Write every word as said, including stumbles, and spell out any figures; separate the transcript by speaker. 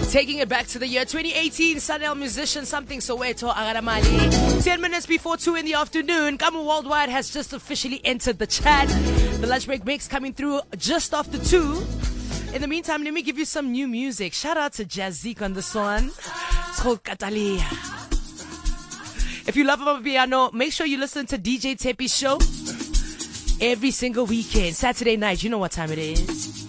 Speaker 1: Taking it back to the year twenty eighteen, Sanel musician Something Soweto Agaramali. Ten minutes before two in the afternoon, Kamu Worldwide has just officially entered the chat. The lunch break mix coming through just after two. In the meantime, let me give you some new music. Shout out to Jazzik on this one. It's called Katalia. If you love Amapiano, make sure you listen to D J Tepi's show every single weekend. Saturday night, you know what time it is.